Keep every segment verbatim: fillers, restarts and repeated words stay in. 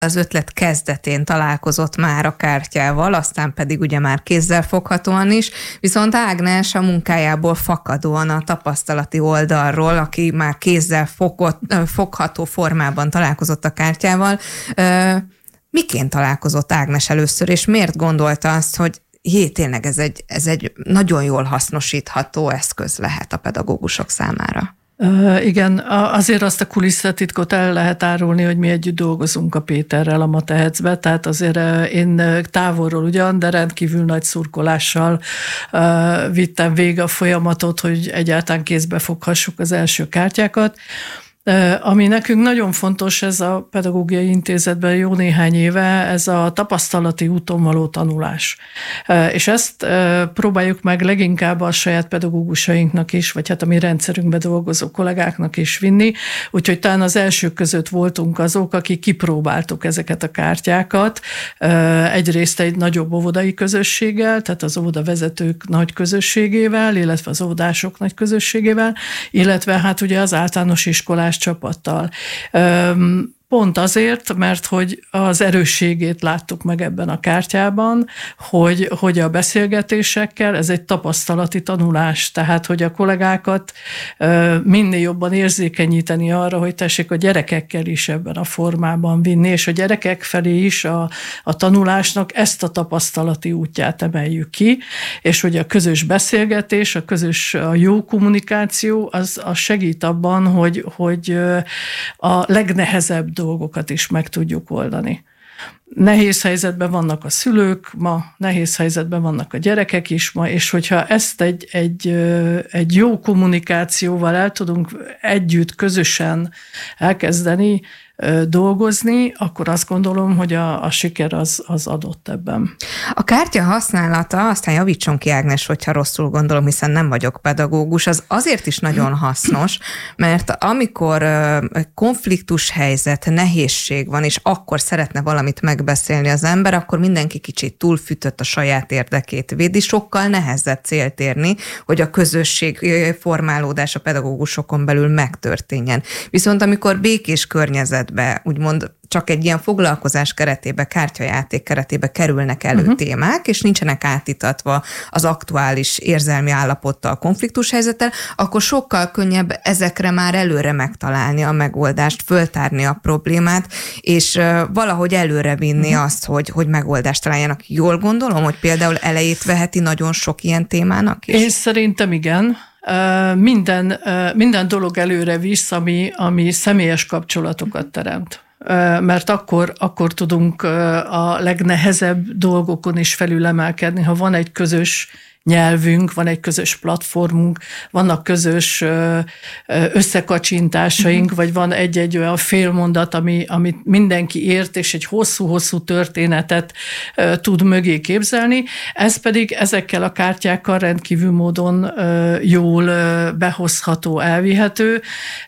az ötlet kezdetén találkozott már a kártyával, aztán pedig ugye már kézzel foghatóan is, viszont Ágnes a munkájából fakadóan a tapasztalati oldalról, aki már kézzel fogott, fogható formában találkozott a kártyával, miként találkozott Ágnes először, és miért gondolta azt, hogy jé, tényleg ez egy, ez egy nagyon jól hasznosítható eszköz lehet a pedagógusok számára? Uh, igen, azért azt a kulisszatitkot el lehet árulni, hogy mi együtt dolgozunk a Péterrel a Matehecbe, tehát azért én távolról ugyan, de rendkívül nagy szurkolással uh, vittem végig a folyamatot, hogy egyáltalán kézbe foghassuk az első kártyákat. Ami nekünk nagyon fontos, ez a Pedagógiai Intézetben jó néhány éve, ez a tapasztalati úton való tanulás. És ezt próbáljuk meg leginkább a saját pedagógusainknak is, vagy hát a mi rendszerünkben dolgozó kollégáknak is vinni, úgyhogy talán az elsők között voltunk azok, akik kipróbáltuk ezeket a kártyákat. Egyrészt egy nagyobb óvodai közösséggel, tehát az óvodavezetők nagy közösségével, illetve az óvodások nagy közösségével, illetve hát ugye az általános iskolás csapattal. Pont azért, mert hogy az erősségét láttuk meg ebben a kártyában, hogy, hogy a beszélgetésekkel ez egy tapasztalati tanulás, tehát hogy a kollégákat minél jobban érzékenyíteni arra, hogy tessék a gyerekekkel is ebben a formában vinni, és a gyerekek felé is a, a tanulásnak ezt a tapasztalati útját emeljük ki, és hogy a közös beszélgetés, a közös a jó kommunikáció, az, az segít abban, hogy, hogy a legnehezebb dolgokat is meg tudjuk oldani. Nehéz helyzetben vannak a szülők ma, nehéz helyzetben vannak a gyerekek is ma, és hogyha ezt egy, egy, egy jó kommunikációval el tudunk együtt, közösen elkezdeni dolgozni, akkor azt gondolom, hogy a, a siker az, az adott ebben. A kártya használata, aztán javítson ki Ágnes, hogyha rosszul gondolom, hiszen nem vagyok pedagógus, az azért is nagyon hasznos, mert amikor konfliktus helyzet, nehézség van, és akkor szeretne valamit megbeszélni az ember, akkor mindenki kicsit túlfűtött, a saját érdekét védi, sokkal nehezebb célt érni, hogy a közösség formálódás a pedagógusokon belül megtörténjen. Viszont amikor békés környezet úgymond csak egy ilyen foglalkozás keretébe, kártyajáték keretébe kerülnek elő uh-huh. témák, és nincsenek átítatva az aktuális érzelmi állapottal, konfliktus helyzettel, akkor sokkal könnyebb ezekre már előre megtalálni a megoldást, föltárni a problémát, és valahogy előre vinni uh-huh. azt, hogy, hogy megoldást találjanak. Jól gondolom, hogy például elejét veheti nagyon sok ilyen témának is? Én szerintem igen. Minden, minden dolog előre visz, ami, ami személyes kapcsolatokat teremt. Mert akkor, akkor tudunk a legnehezebb dolgokon is felülemelkedni, ha van egy közös nyelvünk, van egy közös platformunk, vannak közös összekacsintásaink, uh-huh. vagy van egy-egy olyan félmondat, ami, amit mindenki ért, és egy hosszú-hosszú történetet tud mögé képzelni. Ez pedig ezekkel a kártyákkal rendkívül módon jól behozható, elvihető,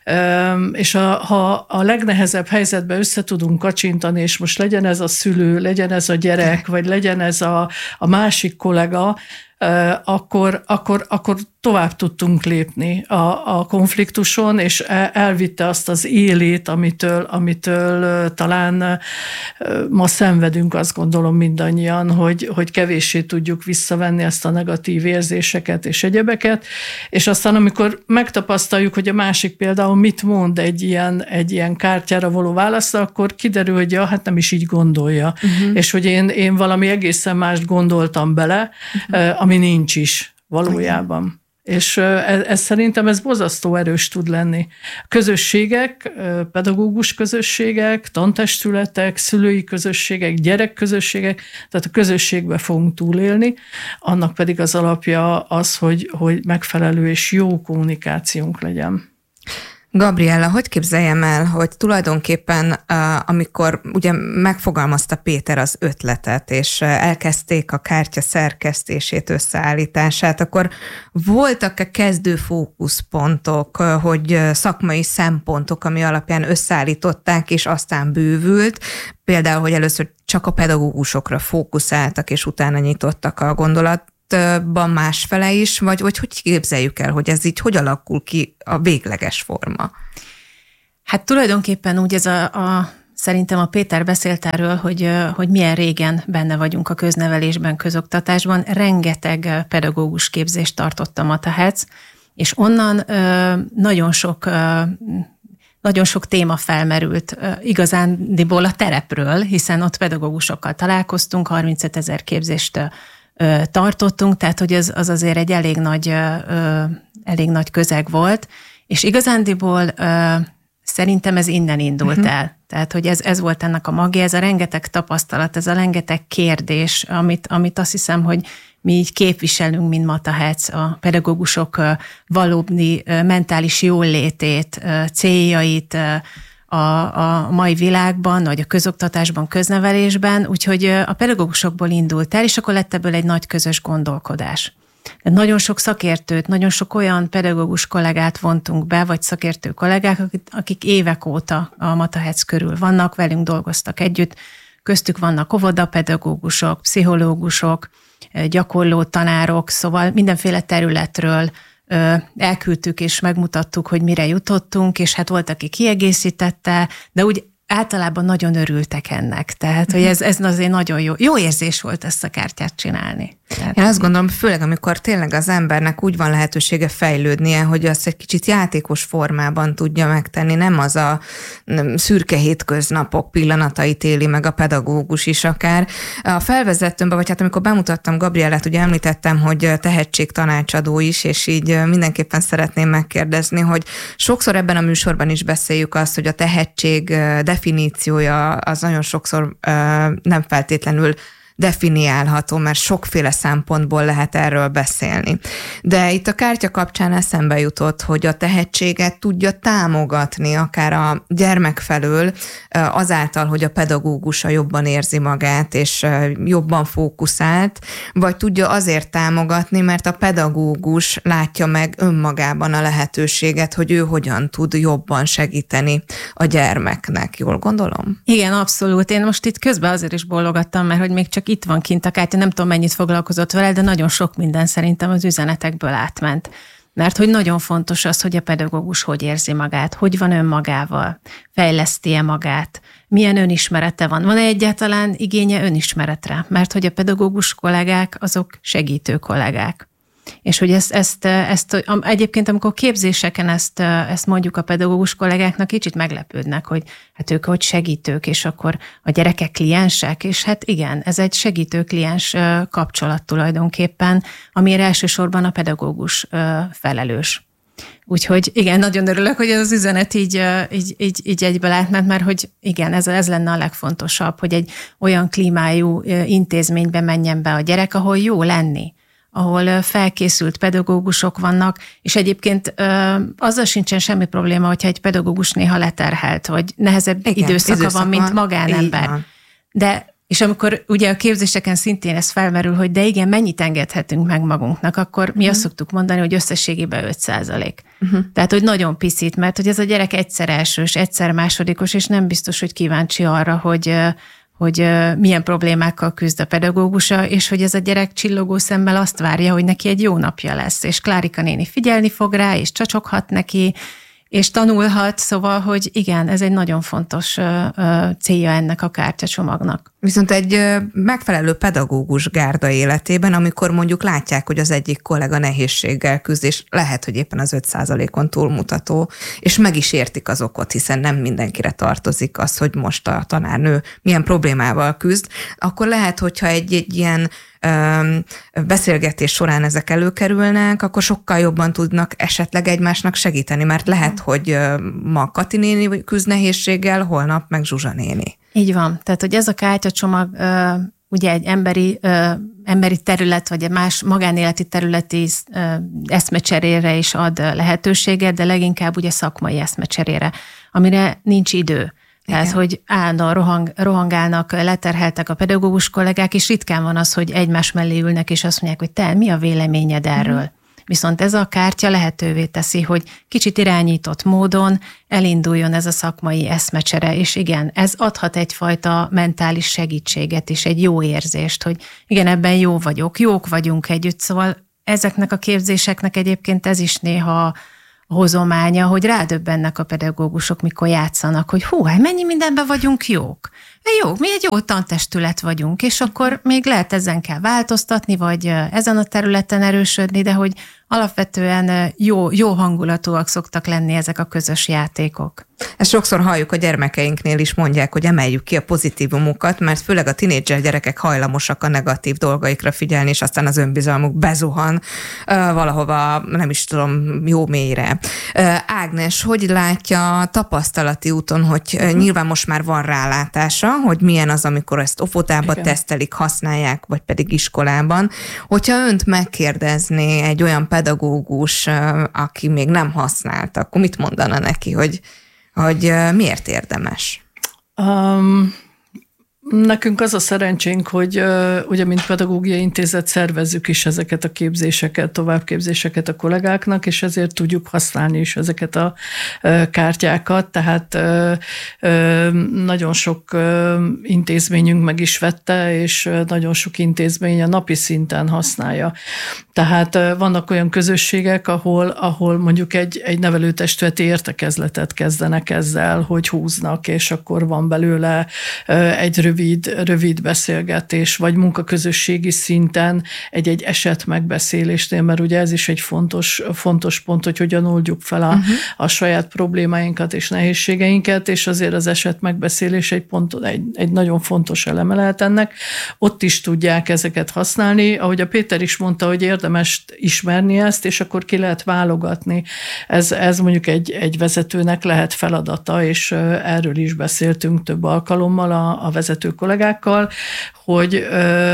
és a, ha a legnehezebb helyzetben össze tudunk kacsintani, és most legyen ez a szülő, legyen ez a gyerek, vagy legyen ez a, a másik kollega, Akkor, akkor, akkor tovább tudtunk lépni a, a konfliktuson, és elvitte azt az élét, amitől, amitől talán ma szenvedünk, azt gondolom mindannyian, hogy, hogy kevéssé tudjuk visszavenni ezt a negatív érzéseket és egyebeket, és aztán amikor megtapasztaljuk, hogy a másik például mit mond egy ilyen, egy ilyen kártyára való válaszra, akkor kiderül, hogy ja, hát nem is így gondolja, uh-huh. és hogy én, én valami egészen mást gondoltam bele, uh-huh. ami nincs is valójában. Okay. És ez, ez szerintem ez borzasztó erős tud lenni. Közösségek, pedagógus közösségek, tantestületek, szülői közösségek, gyerekközösségek, tehát a közösségbe fogunk túlélni, annak pedig az alapja az, hogy, hogy megfelelő és jó kommunikációnk legyen. Gabriella, hogy képzeljem el, hogy tulajdonképpen amikor ugye megfogalmazta Péter az ötletet, és elkezdték a kártya szerkesztését, összeállítását, akkor voltak-e kezdő fókuszpontok, hogy szakmai szempontok, ami alapján összeállították, és aztán bővült, például, hogy először csak a pedagógusokra fókuszáltak, és utána nyitottak a gondolat, ban másfele is, vagy, vagy hogy képzeljük el, hogy ez így hogy alakul ki a végleges forma? Hát tulajdonképpen úgy ez a, a Szerintem a Péter beszélt erről, hogy, hogy milyen régen benne vagyunk a köznevelésben, közoktatásban. Rengeteg pedagógus képzést tartott a Matahec, és onnan nagyon sok, nagyon sok téma felmerült igazándiból a terepről, hiszen ott pedagógusokkal találkoztunk, harmincöt ezer képzést tartottunk, tehát hogy ez az azért egy elég nagy, elég nagy közeg volt, és igazándiból szerintem ez innen indult uh-huh. el. Tehát, hogy ez, ez volt ennek a magja, ez a rengeteg tapasztalat, ez a rengeteg kérdés, amit, amit azt hiszem, hogy mi így képviselünk, mint Matahec, a pedagógusok valódi mentális jólétét, céljait a, a mai világban, vagy a közoktatásban, köznevelésben, úgyhogy a pedagógusokból indult el, és akkor lett ebből egy nagy közös gondolkodás. Nagyon sok szakértőt, nagyon sok olyan pedagógus kollégát vontunk be, vagy szakértő kollégák, akik, akik évek óta a Matahec körül vannak, velünk dolgoztak együtt. Köztük vannak óvodapedagógusok, pszichológusok, gyakorló tanárok, szóval mindenféle területről elküldtük és megmutattuk, hogy mire jutottunk, és hát volt, aki kiegészítette, de úgy általában nagyon örültek ennek. Tehát, hogy ez, ez azért nagyon jó, jó érzés volt ezt a kártyát csinálni. Tehát, én azt gondolom, főleg amikor tényleg az embernek úgy van lehetősége fejlődnie, hogy azt egy kicsit játékos formában tudja megtenni, nem az a nem, szürke hétköznapok pillanatait éli meg a pedagógus is akár. A felvezetőmben, vagy hát amikor bemutattam Gabriellát, ugye említettem, hogy tehetségtanácsadó is, és így mindenképpen szeretném megkérdezni, hogy sokszor ebben a műsorban is beszéljük azt, hogy a tehetség definíciója az nagyon sokszor nem feltétlenül definiálható, mert sokféle szempontból lehet erről beszélni. De itt a kártya kapcsán eszembe jutott, hogy a tehetséget tudja támogatni akár a gyermek felől azáltal, hogy a pedagógusa jobban érzi magát, és jobban fókuszált, vagy tudja azért támogatni, mert a pedagógus látja meg önmagában a lehetőséget, hogy ő hogyan tud jobban segíteni a gyermeknek. Jól gondolom? Igen, abszolút. Én most itt közben azért is bólogattam, mert hogy még csak itt van kint a kártya, nem tudom mennyit foglalkozott vele, de nagyon sok minden szerintem az üzenetekből átment. Mert hogy nagyon fontos az, hogy a pedagógus hogy érzi magát, hogy van önmagával, fejleszti-e magát, milyen önismerete van. Van-e egyáltalán igénye önismeretre? Mert hogy a pedagógus kollégák azok segítő kollégák. És hogy ezt, ezt, ezt egyébként, amikor képzéseken ezt, ezt mondjuk a pedagógus kollégáknak, kicsit meglepődnek, hogy hát ők hogy segítők, és akkor a gyerekek kliensek, és hát igen, ez egy segítő-kliens kapcsolat tulajdonképpen, amire elsősorban a pedagógus felelős. Úgyhogy igen, nagyon örülök, hogy ez az üzenet így, így, így, így egyből átment, mert hogy igen, ez, ez lenne a legfontosabb, hogy egy olyan klímájú intézménybe menjen be a gyerek, ahol jó lenni, ahol felkészült pedagógusok vannak, és egyébként azzal sincsen semmi probléma, hogyha egy pedagógus néha leterhelt, vagy nehezebb igen, időszaka, időszaka van, mint magánember. De, és amikor ugye a képzéseken szintén ez felmerül, hogy de igen, mennyit engedhetünk meg magunknak, akkor mi uh-huh. azt szoktuk mondani, hogy összességében öt százalék. Uh-huh. Tehát, hogy nagyon piszít, mert hogy ez a gyerek egyszer elsős, egyszer másodikos, és nem biztos, hogy kíváncsi arra, hogy hogy milyen problémákkal küzd a pedagógusa, és hogy ez a gyerek csillogó szemmel azt várja, hogy neki egy jó napja lesz, és Klárika néni figyelni fog rá, és csacsoghat neki, és tanulhat, szóval, hogy igen, ez egy nagyon fontos célja ennek a kártyacsomagnak. Viszont egy megfelelő pedagógus gárda életében, amikor mondjuk látják, hogy az egyik kollega nehézséggel küzd, és lehet, hogy éppen az öt százalékon túlmutató, és meg is értik az okot, hiszen nem mindenkire tartozik az, hogy most a tanárnő milyen problémával küzd, akkor lehet, hogyha egy, egy ilyen beszélgetés során ezek előkerülnek, akkor sokkal jobban tudnak esetleg egymásnak segíteni, mert lehet, hogy ma Kati néni küzd nehézséggel, holnap meg Zsuzsa néni. Így van. Tehát, hogy ez a kártyacsomag ugye egy emberi, emberi terület, vagy egy más magánéleti területi eszmecserére is ad lehetőséget, de leginkább ugye szakmai eszmecserére, amire nincs idő. Tehát, igen. hogy állandóan rohang, rohangálnak, leterheltek a pedagógus kollégák, és ritkán van az, hogy egymás mellé ülnek, és azt mondják, hogy te, mi a véleményed erről? Mm. Viszont ez a kártya lehetővé teszi, hogy kicsit irányított módon elinduljon ez a szakmai eszmecsere, és igen, ez adhat egyfajta mentális segítséget is, egy jó érzést, hogy igen, ebben jó vagyok, jók vagyunk együtt, szóval ezeknek a képzéseknek egyébként ez is néha hozománya, hogy rádöbbennek a pedagógusok, mikor játszanak, hogy hú, hát mennyi mindenben vagyunk jók. Jó, mi egy jó tantestület vagyunk, és akkor még lehet ezen kell változtatni, vagy ezen a területen erősödni, de hogy alapvetően jó, jó hangulatúak szoktak lenni ezek a közös játékok. Ezt sokszor halljuk a gyermekeinknél is, mondják, hogy emeljük ki a pozitívumokat, mert főleg a tinédzser gyerekek hajlamosak a negatív dolgaikra figyelni, és aztán az önbizalmuk bezuhan uh, valahova, nem is tudom, jó mélyre. Uh, Ágnes, hogy látja tapasztalati úton, hogy uh, nyilván most már van rálátása, hogy milyen az, amikor ezt óvodában tesztelik, használják, vagy pedig iskolában. Hogyha önt megkérdezné egy olyan pedagógus, uh, aki még nem használta, akkor mit mondana neki, hogy hogy miért érdemes? Um, nekünk az a szerencsénk, hogy uh, ugye, mint Pedagógiai Intézet szervezzük is ezeket a képzéseket, továbbképzéseket a kollégáknak, és ezért tudjuk használni is ezeket a uh, kártyákat, tehát uh, uh, nagyon sok uh, intézményünk meg is vette, és uh, nagyon sok intézmény a napi szinten használja. Tehát uh, vannak olyan közösségek, ahol, ahol mondjuk egy, egy nevelőtestületi értekezletet kezdenek ezzel, hogy húznak, és akkor van belőle uh, egy rövid Rövid, rövid beszélgetés, vagy munkaközösségi szinten egy-egy eset megbeszélésnél, mert ugye ez is egy fontos, fontos pont, hogy hogyan oldjuk fel a, uh-huh. a saját problémáinkat és nehézségeinket, és azért az eset megbeszélés egy, pont, egy, egy nagyon fontos eleme lehet ennek. Ott is tudják ezeket használni. Ahogy a Péter is mondta, hogy érdemes ismerni ezt, és akkor ki lehet válogatni. Ez, ez mondjuk egy, egy vezetőnek lehet feladata, és erről is beszéltünk több alkalommal a, a vezető kollégákkal, hogy,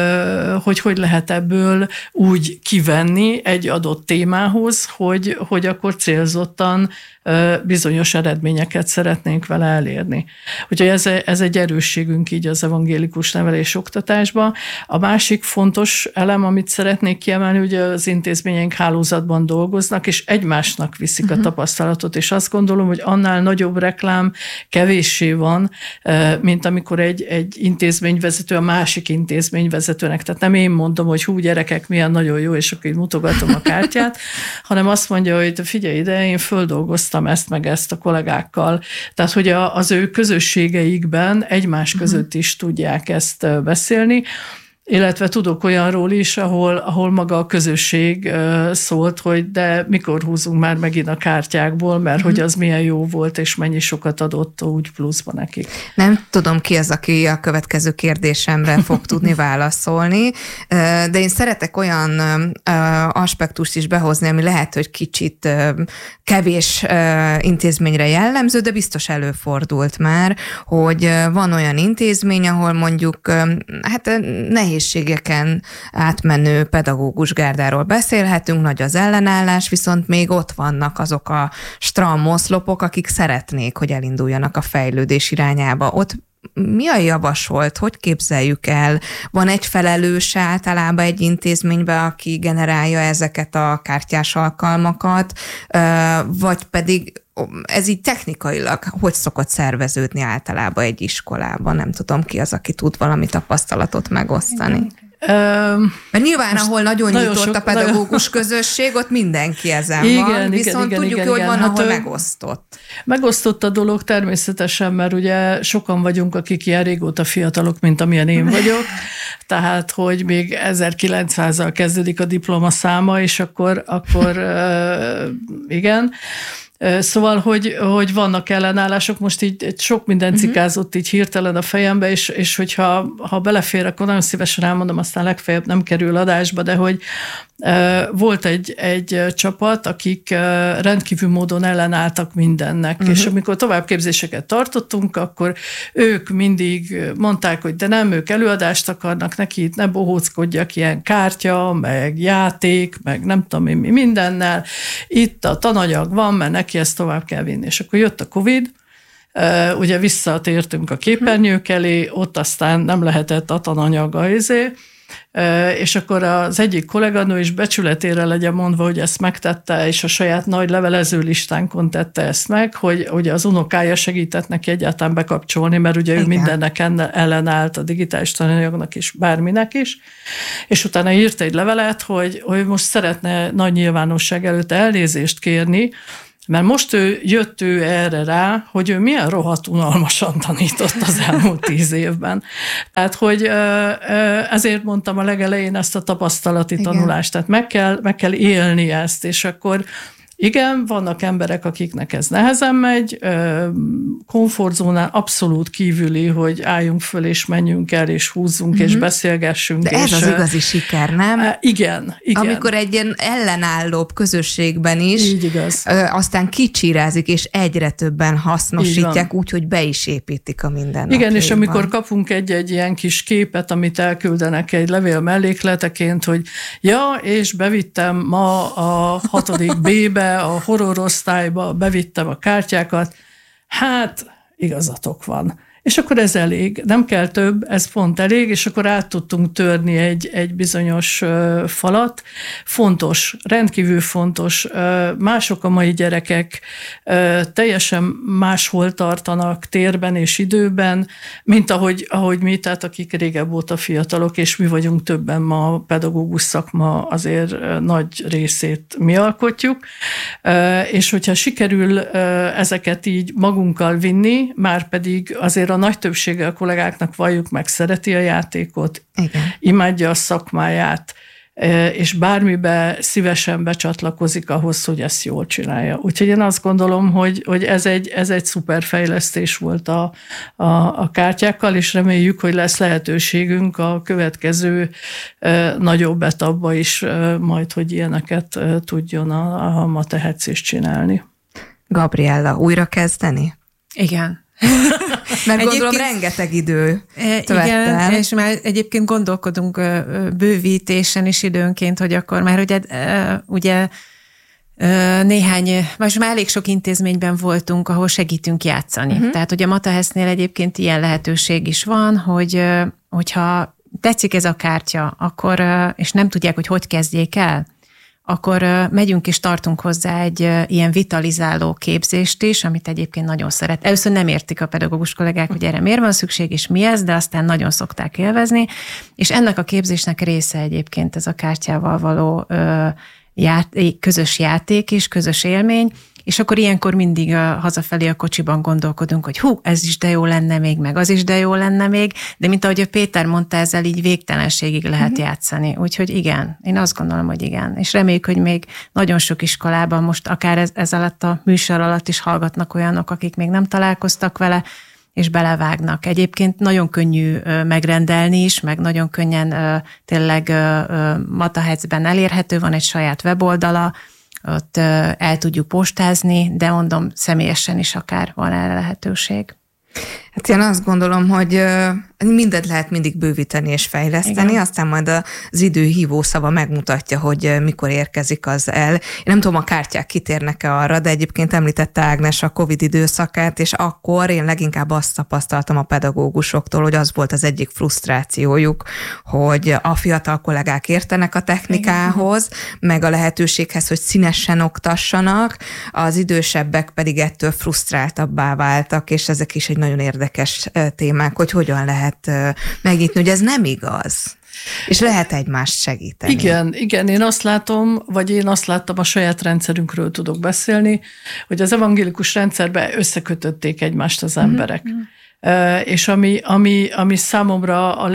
hogy hogy lehet ebből úgy kivenni egy adott témához, hogy, hogy akkor célzottan bizonyos eredményeket szeretnénk vele elérni. Úgyhogy ez, ez egy erősségünk így az evangélikus nevelés oktatásban. A másik fontos elem, amit szeretnék kiemelni, ugye az intézményeink hálózatban dolgoznak, és egymásnak viszik uh-huh. a tapasztalatot, és azt gondolom, hogy annál nagyobb reklám kevéssé van, mint amikor egy, egy intézményvezető a másik intézményvezetőnek, tehát nem én mondom, hogy hú, gyerekek, milyen nagyon jó, és akkor így mutogatom a kártyát, hanem azt mondja, hogy figyelj ide, én földolgoztam ezt meg ezt a kollégákkal. Tehát, hogy a, az ő közösségeikben egymás között is tudják ezt beszélni, illetve tudok olyanról is, ahol, ahol maga a közösség szólt, hogy de mikor húzunk már megint a kártyákból, mert uh-huh. hogy az milyen jó volt, és mennyi sokat adott úgy pluszba nekik. Nem tudom, ki az, aki a következő kérdésemre fog tudni válaszolni, de én szeretek olyan aspektust is behozni, ami lehet, hogy kicsit kevés intézményre jellemző, de biztos előfordult már, hogy van olyan intézmény, ahol mondjuk hát nehézségeken átmenő pedagógus gárdáról beszélhetünk, nagy az ellenállás, viszont még ott vannak azok a strammoszlopok, akik szeretnék, hogy elinduljanak a fejlődés irányába. Ott mi a javasolt? Hogy képzeljük el? Van egy felelős általában egy intézményben, aki generálja ezeket a kártyás alkalmakat, vagy pedig ez így technikailag hogy szokott szerveződni általában egy iskolában? Nem tudom, ki az, aki tud valami tapasztalatot megosztani. Um, Mert nyilván, ahol nagyon, nagyon nyitott sok, a pedagógus nagyon... közösség, ott mindenki ezen igen, van, igen, viszont igen, tudjuk, igen, hogy igen. van, ahol hát, megosztott. Megosztott a dolog természetesen, mert ugye sokan vagyunk, akik ilyen régóta fiatalok, mint amilyen én vagyok, tehát, hogy még ezerkilencszázzal kezdődik a diploma száma, és akkor, akkor uh, igen. Szóval, hogy, hogy vannak ellenállások, most így sok minden cikázott így hirtelen a fejembe, és, és hogyha ha belefér, akkor nagyon szívesen elmondom, aztán legfeljebb nem kerül adásba, de hogy volt egy, egy csapat, akik rendkívül módon ellenálltak mindennek, uh-huh. és amikor továbbképzéseket tartottunk, akkor ők mindig mondták, hogy de nem, ők előadást akarnak, neki itt ne bohóckodjak, ilyen kártya, meg játék, meg nem tudom én mi mindennel, itt a tananyag van, mert neki ezt tovább kell vinni. És akkor jött a Covid, ugye visszatértünk a képernyők elé, ott aztán nem lehetett a tananyaga izé, és akkor az egyik kolléganő is becsületére legyen mondva, hogy ezt megtette, és a saját nagy levelező listánkon tette ezt meg, hogy ugye az unokája segített neki egyáltalán bekapcsolni, mert ugye igen. ő mindennek ellenállt, a digitális tananyagnak is, bárminek is, és utána írt egy levelet, hogy, hogy most szeretne nagy nyilvánosság előtt elnézést kérni, Mert most ő, jött ő erre rá, hogy ő milyen rohadt unalmasan tanított az elmúlt tíz évben. Tehát, hogy ezért mondtam a legelején ezt a tapasztalati Igen. tanulást, tehát meg kell, meg kell élni ezt, és akkor igen, vannak emberek, akiknek ez nehezen megy, komfortzónán abszolút kívüli, hogy álljunk föl, és menjünk el, és húzzunk, mm-hmm. és beszélgessünk. De ez és, az igazi siker, nem? Igen, igen. Amikor egy ilyen ellenállóbb közösségben is, Így igaz. aztán kicsirázik, és egyre többen hasznosítják, úgy, hogy be is építik a mindennapjaikban. Igen, és amikor kapunk egy-egy ilyen kis képet, amit elküldenek egy levél mellékleteként, hogy ja, és bevittem ma a hatodik B-be, a horrorosztályba, bevittem a kártyákat, hát igazatok van. És akkor ez elég, nem kell több, ez pont elég, és akkor át tudtunk törni egy, egy bizonyos uh, falat. Fontos, rendkívül fontos. Uh, mások a mai gyerekek, uh, teljesen máshol tartanak térben és időben, mint ahogy, ahogy mi, tehát akik régebb óta fiatalok, és mi vagyunk többen ma, a pedagógus szakma azért uh, nagy részét mi alkotjuk. Uh, és hogyha sikerül uh, ezeket így magunkkal vinni, már pedig azért a nagy többsége a kollégáknak valljuk meg, szereti a játékot, Igen. imádja a szakmáját, és bármibe szívesen becsatlakozik ahhoz, hogy ezt jól csinálja. Úgyhogy én azt gondolom, hogy, hogy ez, egy, ez egy szuper fejlesztés volt a, a, a kártyákkal, és reméljük, hogy lesz lehetőségünk a következő e, nagyobb etapba is e, majd, hogy ilyeneket e, tudjon a, a Ma Tehetsz is csinálni. Gabriella, újra kezdeni? Igen. Mert gondolom rengeteg idő Igen, és már egyébként gondolkodunk bővítésen is időnként, hogy akkor már ugye, ugye néhány, most már elég sok intézményben voltunk, ahol segítünk játszani. Uh-huh. Tehát ugye a Ma Tehetsznél egyébként ilyen lehetőség is van, hogy hogyha tetszik ez a kártya, akkor, és nem tudják, hogy hogy kezdjék el, akkor megyünk és tartunk hozzá egy ilyen vitalizáló képzést is, amit egyébként nagyon szeret. Először nem értik a pedagógus kollégák, hogy erre miért van szükség, és mi ez, de aztán nagyon szokták élvezni, és ennek a képzésnek része egyébként ez a kártyával való játék, közös játék és közös élmény, és akkor ilyenkor mindig a, hazafelé a kocsiban gondolkodunk, hogy hú, ez is de jó lenne még, meg az is de jó lenne még, de mint ahogy a Péter mondta, ezzel így végtelenségig lehet uh-huh. játszani. Úgyhogy igen, én azt gondolom, hogy igen. És reméljük, hogy még nagyon sok iskolában most akár ez, ez alatt a műsor alatt is hallgatnak olyanok, akik még nem találkoztak vele, és belevágnak. Egyébként nagyon könnyű megrendelni is, meg nagyon könnyen tényleg Ma Tehetszben elérhető, van egy saját weboldala, ott el tudjuk postázni, de mondom, személyesen is akár van erre lehetőség. Hát én azt gondolom, hogy mindent lehet mindig bővíteni és fejleszteni, Igen. aztán majd az idő hívó szava megmutatja, hogy mikor érkezik az el. Én nem tudom, a kártyák kitérnek-e arra, de egyébként említette Ágnes a Covid időszakát, és akkor én leginkább azt tapasztaltam a pedagógusoktól, hogy az volt az egyik frusztrációjuk, hogy a fiatal kollégák értenek a technikához, Igen. meg a lehetőséghez, hogy színesen oktassanak, az idősebbek pedig ettől frusztráltabbá váltak, és ezek is egy nagyon érdekes témák, hogy hogyan lehet megnyitni, hogy ez nem igaz. És lehet egymást segíteni. Igen, igen, én azt látom, vagy én azt láttam, a saját rendszerünkről tudok beszélni, hogy az evangélikus rendszerben összekötötték egymást az emberek. Mm-hmm. Uh, és ami, ami, ami számomra a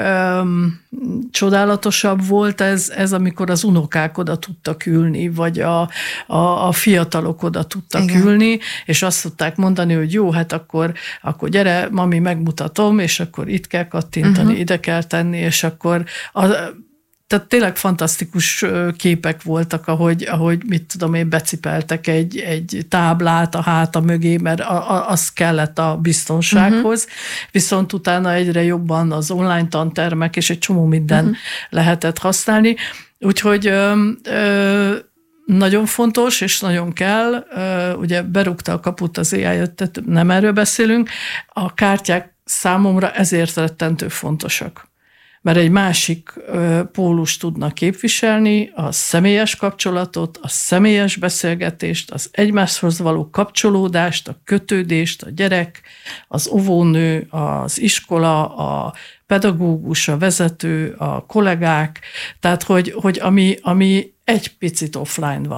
legcsodálatosabb um, volt, ez, ez amikor az unokák oda tudtak ülni, vagy a, a, a fiatalok oda tudtak Igen. ülni, és azt tudták mondani, hogy jó, hát akkor, akkor gyere, mami, megmutatom, és akkor itt kell kattintani, uh-huh. ide kell tenni, és akkor a, tehát tényleg fantasztikus képek voltak, ahogy, ahogy mit tudom én, becipeltek egy, egy táblát a háta mögé, mert az kellett a biztonsághoz, uh-huh. viszont utána egyre jobban az online tantermek, és egy csomó minden uh-huh. lehetett használni. Úgyhogy ö, ö, nagyon fontos, és nagyon kell, ö, ugye berúgta a kaput az á i, tehát nem erről beszélünk, a kártyák számomra ezért rettentő fontosak. Mert egy másik pólust tudnak képviselni, a személyes kapcsolatot, a személyes beszélgetést, az egymáshoz való kapcsolódást, a kötődést, a gyerek, az óvónő, az iskola, a pedagógus, a vezető, a kollégák, tehát hogy, hogy ami, ami egy picit offline van.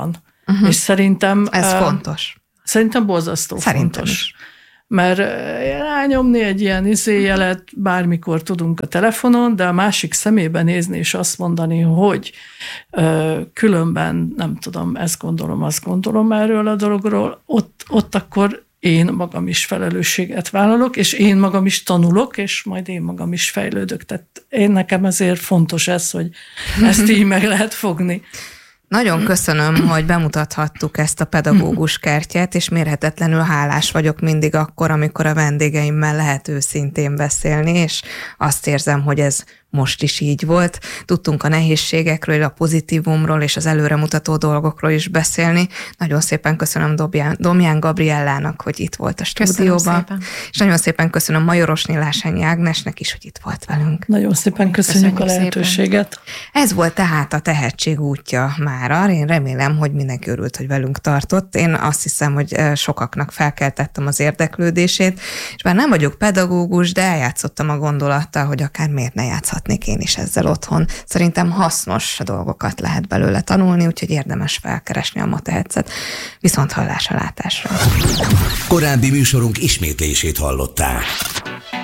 Uh-huh. És szerintem... Ez uh, fontos. Szerintem borzasztó szerintem fontos. Is. Mert rányomni egy ilyen izéjelet bármikor tudunk a telefonon, de a másik szemébe nézni és azt mondani, hogy ö, különben nem tudom, ezt gondolom, azt gondolom erről a dologról, ott, ott akkor én magam is felelősséget vállalok, és én magam is tanulok, és majd én magam is fejlődök. Tehát én nekem ezért fontos ez, hogy ezt így meg lehet fogni. Nagyon köszönöm, hogy bemutathattuk ezt a pedagógus kertjét, és mérhetetlenül hálás vagyok mindig akkor, amikor a vendégeimmel lehet őszintén beszélni, és azt érzem, hogy ez most is így volt. Tudtunk a nehézségekről, a pozitívumról és az előremutató dolgokról is beszélni. Nagyon szépen köszönöm Dobján, Domján Gabriellának, hogy itt volt a stúdióban. És nagyon szépen köszönöm Majorosné Lásányi Ágnesnek is, hogy itt volt velünk. Nagyon szépen köszönjük, köszönjük a lehetőséget. Szépen. Ez volt tehát a tehetség útja mára. Én remélem, hogy mindenki örült, hogy velünk tartott. Én azt hiszem, hogy sokaknak felkeltettem az érdeklődését, és bár nem vagyok pedagógus, de eljátszottam a gondolattal, hogy akár miért ne játszhat én is ezzel otthon. Szerintem hasznos dolgokat lehet belőle tanulni, úgyhogy érdemes felkeresni a Matehetszet. Viszont hallásra, látásra. Korábbi műsorunk ismétlését hallották.